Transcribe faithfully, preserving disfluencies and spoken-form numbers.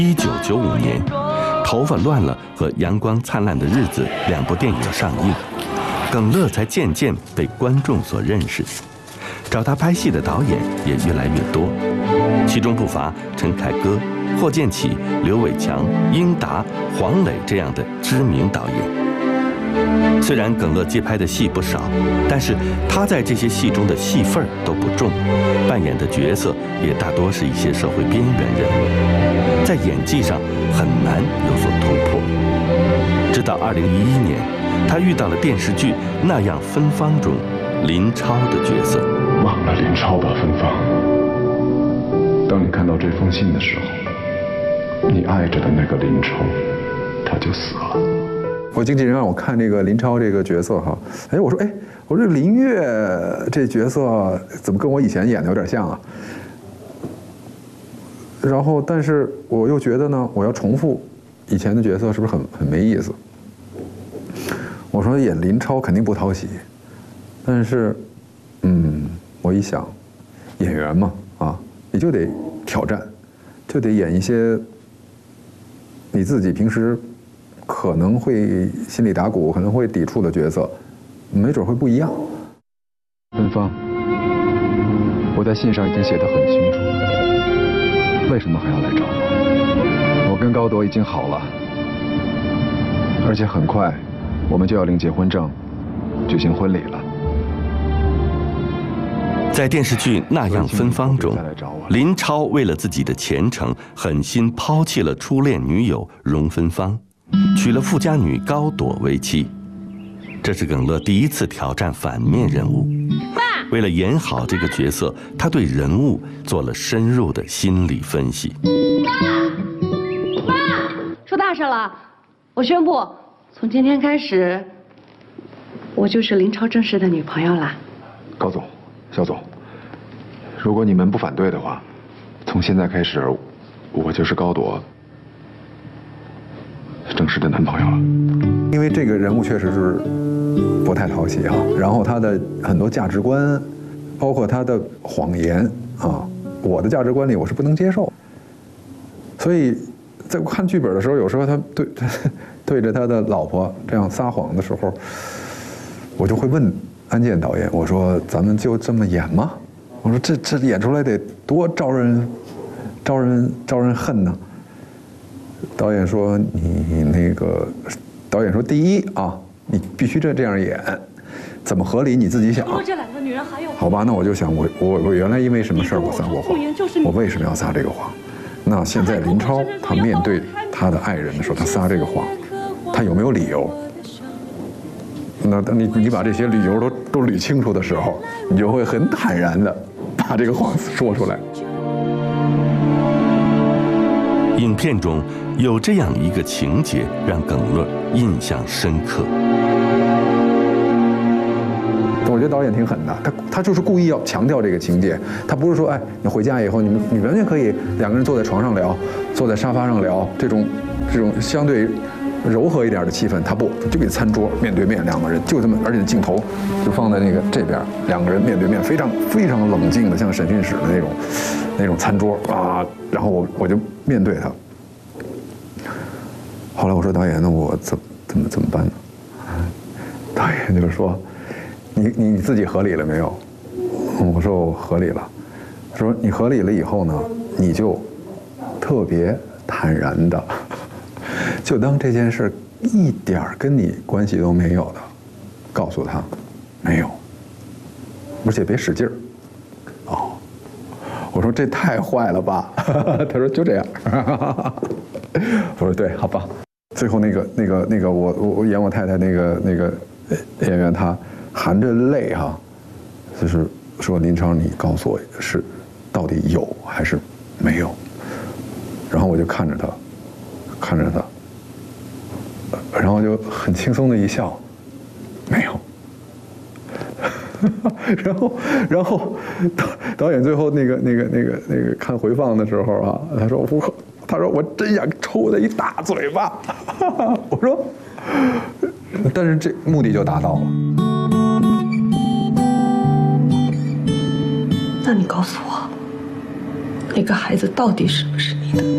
一九九五年，《头发乱了》和《阳光灿烂的日子》两部电影上映，耿乐才渐渐被观众所认识，找他拍戏的导演也越来越多，其中不乏陈凯歌、霍建起、刘伟强、英达、黄磊这样的知名导演。虽然耿乐接拍的戏不少，但是他在这些戏中的戏份都不重，扮演的角色也大多是一些社会边缘人物，在演技上很难有所突破。直到二零一一年，他遇到了电视剧《那样芬芳》中林超的角色。 忘了林超吧，芬芳。当你看到这封信的时候，你爱着的那个林超，他就死了。 我经纪人让我看这个林超这个角色哈，哎，我说哎，我说林月这角色怎么跟我以前演的有点像啊？然后，但是我又觉得呢，我要重复以前的角色是不是很很没意思？我说演林超肯定不讨喜，但是，嗯，我一想，演员嘛啊，你就得挑战，就得演一些你自己平时可能会心里打鼓，可能会抵触的角色，没准会不一样。 芬芳，我在信上已经写得很清楚，为什么还要来找我？我跟高铎已经好了，而且很快我们就要领结婚证，举行婚礼了。 在电视剧《那样芬芳》中，林超为了自己的前程，狠心抛弃了初恋女友荣芬芳，娶了富家女高朵为妻。这是耿乐第一次挑战反面人物。为了演好这个角色，他对人物做了深入的心理分析。 爸，爸，说大事了！我宣布，从今天开始，我就是林超正式的女朋友啦。 高总，肖总，如果你们不反对的话，从现在开始，我就是高朵正式的男朋友了。 因为这个人物确实是不太讨喜啊，然后他的很多价值观，包括他的谎言啊，我的价值观里我是不能接受。所以在看剧本的时候，有时候他对对着他的老婆这样撒谎的时候，我就会问安建导演，我说咱们就这么演吗？我说这这演出来得多招人招人招人恨呢。导演说你那个，导演说第一啊，你必须这这样演，怎么合理你自己想。 这两个女人还有好吧，那我就想我我我原来因为什么事儿我撒过谎，我为什么要撒这个谎？那现在林超他面对他的爱人的时候，他撒这个谎，他有没有理由？那当你你把这些理由都都捋清楚的时候，你就会很坦然的把这个谎说出来。 影片中有这样一个情节，让耿乐印象深刻。 我觉得导演挺狠的，他他就是故意要强调这个情节，他不是说，哎，你回家以后，你们你完全可以两个人坐在床上聊，坐在沙发上聊，这种这种相对柔和一点的气氛，他不就给餐桌面对面两个人就这么，而且镜头就放在那个这边，两个人面对面，非常非常冷静的，像审讯室的那种那种餐桌啊，然后我我就面对他。后来我说导演，那我怎怎么怎么办呢？导演就是说。你你你自己合理了没有？我说我合理了。说你合理了以后呢，你就特别坦然的，就当这件事一点跟你关系都没有的，告诉他没有，而且别使劲儿。哦，我说这太坏了吧？他说就这样。我说对，好吧。最后那个那个那个我我我演我太太那个那个演员他。含着泪哈、啊，就是说林超，你告诉我是到底有还是没有？然后我就看着他，看着他，然后就很轻松的一笑，没有。然后，然后导导演最后那个那个那个那个看回放的时候啊，他说我，他说我真想抽他一大嘴巴。我说，但是这目的就达到了。 那你告诉我，那个孩子到底是不是你的？